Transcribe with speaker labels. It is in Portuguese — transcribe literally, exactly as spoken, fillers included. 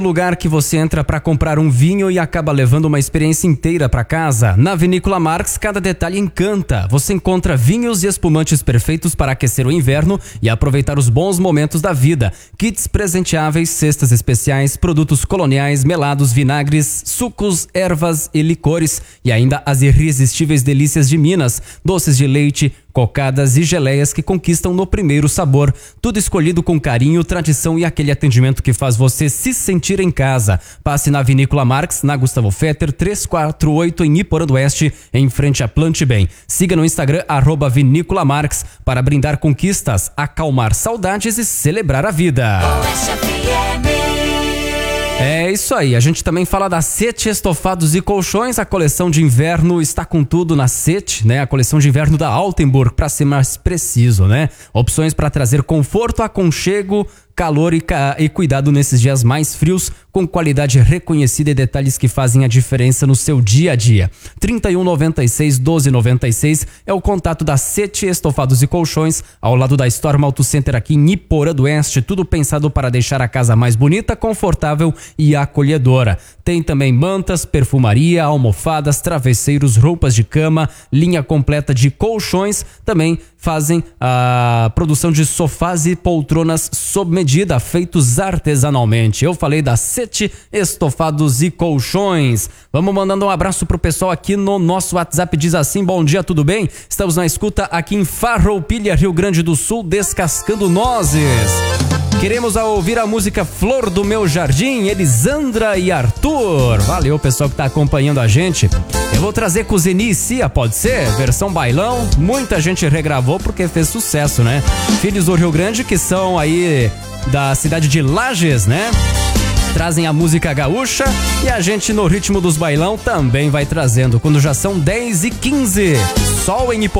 Speaker 1: Lugar que você entra para comprar um vinho e acaba levando uma experiência inteira para casa. Na Vinícola Marx, cada detalhe encanta. Você encontra vinhos e espumantes perfeitos para aquecer o inverno e aproveitar os bons momentos da vida. Kits presenteáveis, cestas especiais, produtos coloniais, melados, vinagres, sucos, ervas e licores. E ainda as irresistíveis delícias de Minas, doces de leite, cocadas e geleias que conquistam no primeiro sabor. Tudo escolhido com carinho, tradição e aquele atendimento que faz você se sentir em casa. Passe na Vinícola Marx, na Gustavo Fetter, trezentos e quarenta e oito, em Iporã do Oeste, em frente a Plante Bem. Siga no Instagram, arroba Vinícola Marx, para brindar conquistas, acalmar saudades e celebrar a vida. É isso aí, a gente também fala da Sete Estofados e Colchões. A coleção de inverno está com tudo na Sete, né? A coleção de inverno da Altenburg, para ser mais preciso, né? Opções para trazer conforto, aconchego, calor e, ca... e cuidado nesses dias mais frios, com qualidade reconhecida e detalhes que fazem a diferença no seu dia a dia. trinta e um, noventa e seis, doze, noventa e seis é o contato da Sete Estofados e Colchões, ao lado da Storm Auto Center aqui em Iporã do Oeste. Tudo pensado para deixar a casa mais bonita, confortável e acolhedora. Tem também mantas, perfumaria, almofadas, travesseiros, roupas de cama, linha completa de colchões. Também fazem a produção de sofás e poltronas sob medida, feitos artesanalmente. Eu falei da Sete Estofados e Colchões. Vamos mandando um abraço pro pessoal aqui no nosso WhatsApp. Diz assim: bom dia, tudo bem? Estamos na escuta aqui em Farroupilha, Rio Grande do Sul, descascando nozes. Queremos ouvir a música Flor do Meu Jardim, Elisandra e Arthur. Valeu, pessoal que tá acompanhando a gente. Eu vou trazer com Zeni e Cia, pode ser? Versão bailão. Muita gente regravou porque fez sucesso, né? Filhos do Rio Grande, que são aí da cidade de Lages, né? Trazem a música gaúcha e a gente no ritmo dos bailão também vai trazendo. Quando já são dez e quinze. Sol em Iporã.